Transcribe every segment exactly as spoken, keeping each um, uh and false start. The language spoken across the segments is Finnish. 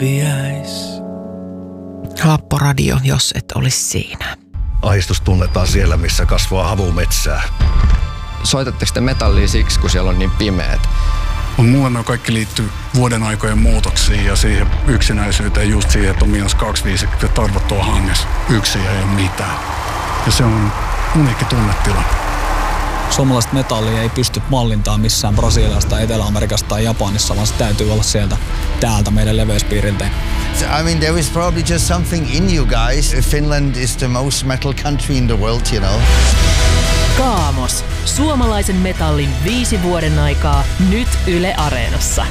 Happoradio, jos et olisi siinä. Ahdistus tunnetaan siellä, missä kasvaa havumetsää. Soitatteko te metallia siksi, kun siellä on niin pimeät? Mulle nämä kaikki liittyy vuoden aikojen muutoksiin ja siihen yksinäisyyteen, just siihen, että on miinus kaksikymmentäviisi ja tarvot on hangessa. Yksin ei ole mitään. Ja se on uniikki tunnetila. Suomalaista metallia ei pysty mallintaan missään Brasiliasta, Etelä-Amerikasta tai Japanissa, vaan se täytyy olla sieltä täältä meidän leveyspiiriltä. I mean, there is probably just something in you guys. Finland is the most metal country in the world, you know. Kaamos. Suomalaisen metallin viisi vuoden aikaa. Nyt Yle Areenassa.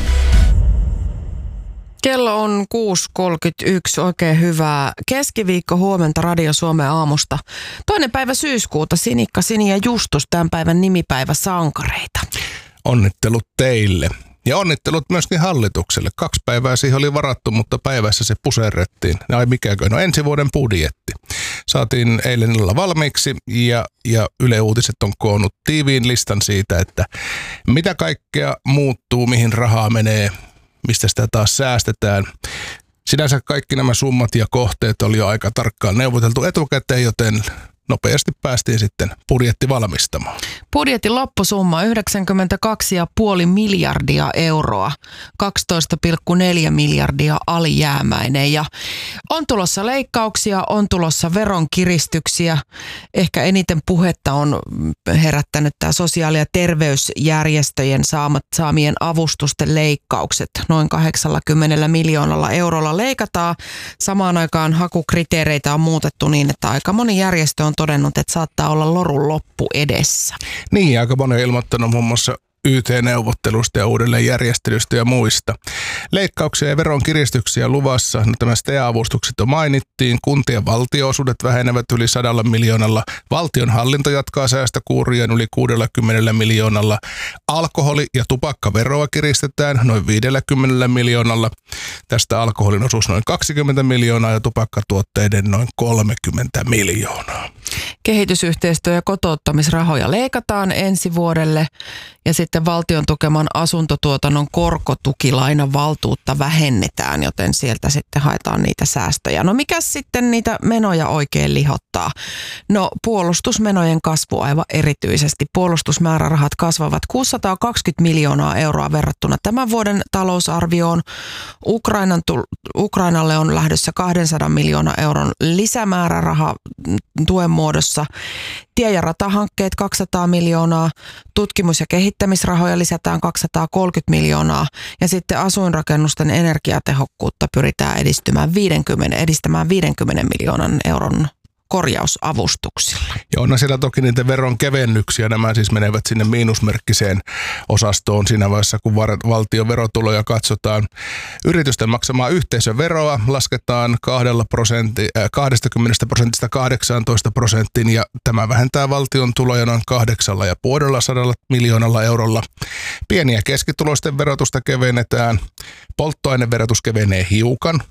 Kello on kuusi kolmekymmentäyksi. Oikein hyvää keskiviikko huomenta Radio Suomen aamusta. Toinen päivä syyskuuta. Sinikka, Sini ja Justus, tämän päivän nimipäivä sankareita. Onnittelut teille. Ja onnittelut myöskin hallitukselle. Kaksi päivää siihen oli varattu, mutta päivässä se puserrettiin. Ai mikäkö? No ensi vuoden budjetti. Saatiin eilen illalla valmiiksi ja, ja Yle Uutiset on koonnut tiiviin listan siitä, että mitä kaikkea muuttuu, mihin rahaa menee, mistä sitä taas säästetään. Sinänsä kaikki nämä summat ja kohteet oli jo aika tarkkaan neuvoteltu etukäteen, joten nopeasti päästiin sitten budjetti valmistamaan. Budjetin loppusumma yhdeksänkymmentäkaksi pilkku viisi miljardia euroa, kaksitoista pilkku neljä miljardia alijäämäinen. Ja on tulossa leikkauksia, on tulossa veronkiristyksiä. Ehkä eniten puhetta on herättänyt tämä sosiaali- ja terveysjärjestöjen saamat, saamien avustusten leikkaukset. Noin kahdeksankymmentä miljoonalla eurolla leikataan. Samaan aikaan hakukriteereitä on muutettu niin, että aika moni järjestö on todennut, että saattaa olla lorun loppu edessä. Niin, aika moni on ilmoittanut muun muassa Y T-neuvottelusta ja uudelleenjärjestelystä ja muista. Leikkauksia ja veronkiristyksiä luvassa. No, tämä S T A-avustukset jo mainittiin. Kuntien valtionosuudet vähenevät yli sadalla miljoonalla. Valtionhallinto jatkaa säästökuurien yli kuudellakymmenellä miljoonalla. Alkoholi- ja tupakkaveroa kiristetään noin viidelläkymmenellä miljoonalla. Tästä alkoholin osuus noin kaksikymmentä miljoonaa ja tupakkatuotteiden noin kolmekymmentä miljoonaa. Kehitysyhteistyö- ja kotouttamisrahoja leikataan ensi vuodelle ja sitten valtion tukeman asuntotuotannon korkotukilainan valtuutta vähennetään, joten sieltä sitten haetaan niitä säästöjä. No mikäs sitten niitä menoja oikein lihottaa? No puolustusmenojen kasvu aivan erityisesti. Puolustusmäärärahat kasvavat kuusisataakaksikymmentä miljoonaa euroa verrattuna tämän vuoden talousarvioon. Ukrainan tu- Ukrainalle on lähdössä kahdensadan miljoonan euron lisämääräraha tuen muodossa. Tie- ja ratahankkeet kaksisataa miljoonaa, tutkimus- ja kehittämisrahoja lisätään kaksisataakolmekymmentä miljoonaa ja sitten asuinrakennusten energiatehokkuutta pyritään edistymään viidenkymmenen, edistämään viidenkymmenen miljoonan euron korjausavustuksilla. Ja on siellä toki niitä veron kevennyksiä. Nämä siis menevät sinne miinusmerkkiseen osastoon siinä vaiheessa, kun valtion verotuloja katsotaan. Yritysten maksamaa yhteisöveroa lasketaan kahdella prosentti, äh, kaksikymmentä prosentista kahdeksantoista prosenttiin ja tämä vähentää valtion tuloja noin kahdeksalla ja puolella sadalla miljoonalla eurolla. Pieni- ja keskituloisten verotusta kevennetään. Polttoaineverotus kevenee hiukan.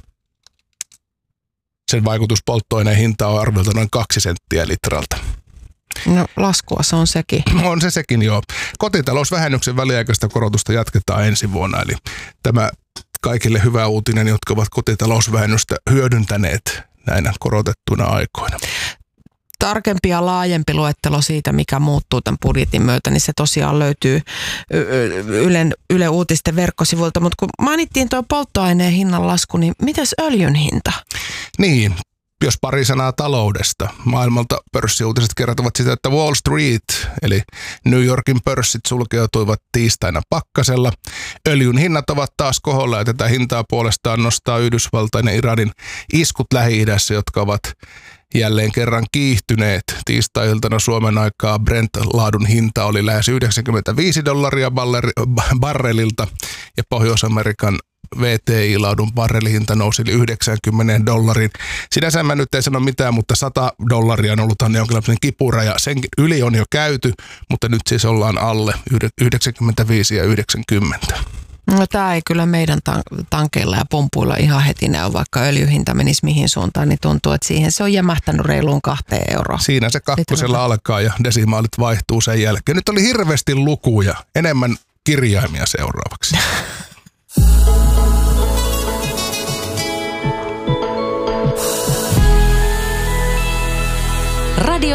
Sen vaikutus polttoaineen hintaan on arviolta noin kaksi senttiä litralta. No laskua se on sekin. On se sekin, joo. Kotitalousvähennyksen väliaikaista korotusta jatketaan ensi vuonna. Eli tämä kaikille hyvä uutinen, jotka ovat kotitalousvähennystä hyödyntäneet näinä korotettuina aikoina. Tarkempi ja laajempi luettelo siitä, mikä muuttuu tämän budjetin myötä, niin se tosiaan löytyy Ylen, Yle Uutisten verkkosivuilta. Mutta kun mainittiin tuo polttoaineen hinnan lasku, niin mitäs öljyn hinta? Niin, jos pari sanaa taloudesta. Maailmalta pörssiuutiset kertovat sitä, että Wall Street, eli New Yorkin pörssit sulkeutuivat tiistaina pakkasella. Öljyn hinnat ovat taas koholla ja tätä hintaa puolestaan nostaa Yhdysvaltain ja Iranin iskut Lähi-idässä, jotka ovat jälleen kerran kiihtyneet. Tiistai-iltana Suomen aikaa Brent-laadun hinta oli lähes yhdeksänkymmentäviisi dollaria barrelilta ja Pohjois-Amerikan V T I-laadun barrelihinta nousi yli yhdeksänkymmentä dollarin. Sinänsä mä nyt ei sano mitään, mutta sata dollaria on ollut jonkinlainen kipuraja. Sen yli on jo käyty, mutta nyt siis ollaan alle yhdeksänkymmentäviisi ja yhdeksänkymmentä. No tämä ei kyllä meidän tankeilla ja pumpuilla ihan heti näy, vaikka öljyhinta menisi mihin suuntaan, niin tuntuu, että siihen se on jämähtänyt reiluun kahteen euroon. Siinä se kakkosella alkaa ja desimaalit vaihtuu sen jälkeen. Nyt oli hirveästi lukuja, enemmän kirjaimia seuraavaksi.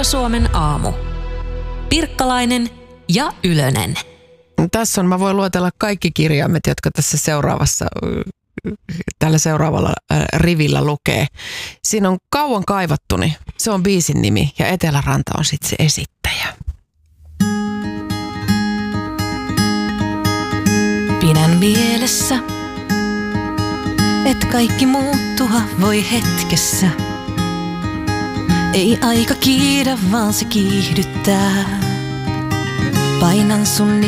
Radio Suomen aamu. Pirkkalainen ja Ylönen. Tässä on, mä voin luetella kaikki kirjaimet, jotka tässä seuraavassa, tällä seuraavalla rivillä lukee. Siinä on Kauan kaivattuni, se on biisin nimi ja Eteläranta on sitten se esittäjä. Pidän mielessä, et kaikki muuttua voi hetkessä. Ei aika kiidä, vaan se kiihdyttää. Painan sun